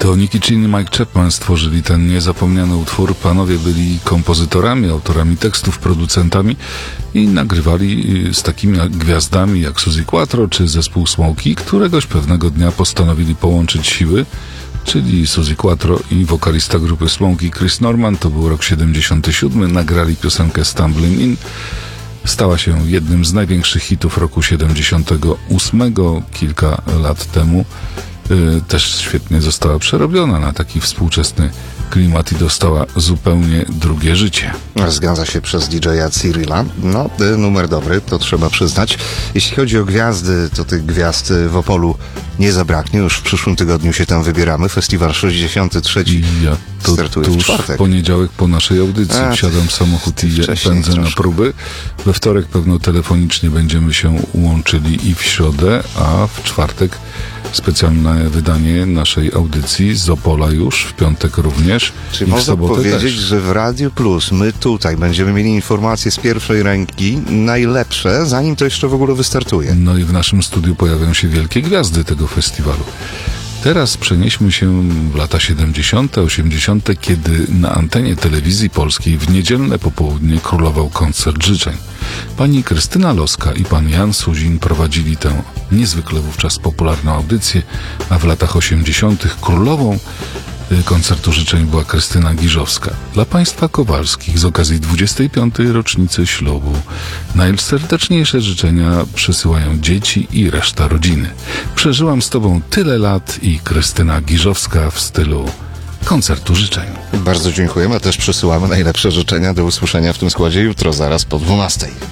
To Nicky Chinn i Mike Chapman stworzyli ten niezapomniany utwór. Panowie byli kompozytorami, autorami tekstów, producentami i nagrywali z takimi gwiazdami jak Suzi Quatro czy zespół Smokey. Któregoś pewnego dnia postanowili połączyć siły, czyli Suzi Quatro i wokalista grupy Smokey Chris Norman. To był rok 77. Nagrali piosenkę Stumbling In. Stała się jednym z największych hitów roku 78. Kilka lat temu też świetnie została przerobiona na taki współczesny klimat i dostała zupełnie drugie życie. Zgadza się, przez DJ-a Cyrilla. No, numer dobry, to trzeba przyznać. Jeśli chodzi o gwiazdy, to tych gwiazd w Opolu nie zabraknie. Już w przyszłym tygodniu się tam wybieramy. Festiwal 63 startuje w czwartek. W poniedziałek po naszej audycji wsiadam w samochód i pędzę na próby. We wtorek pewno telefonicznie będziemy się łączyli i w środę, a w czwartek specjalne wydanie naszej audycji z Opola już, w piątek również. Czyli można powiedzieć, że w Radio Plus my tutaj będziemy mieli informacje z pierwszej ręki, najlepsze, zanim to jeszcze w ogóle wystartuje. No i w naszym studiu pojawią się wielkie gwiazdy tego festiwalu. Teraz przenieśmy się w lata 70., 80., kiedy na antenie telewizji polskiej w niedzielne popołudnie królował koncert życzeń. Pani Krystyna Loska i pan Jan Suzin prowadzili tę niezwykle wówczas popularną audycję, a w latach 80. królową koncertu życzeń była Krystyna Giżowska. Dla państwa Kowalskich z okazji 25. rocznicy ślubu najserdeczniejsze życzenia przesyłają dzieci i reszta rodziny. Przeżyłam z tobą tyle lat i Krystyna Giżowska w stylu koncertu życzeń. Bardzo dziękujemy, a też przesyłamy najlepsze życzenia. Do usłyszenia w tym składzie jutro, zaraz po 12.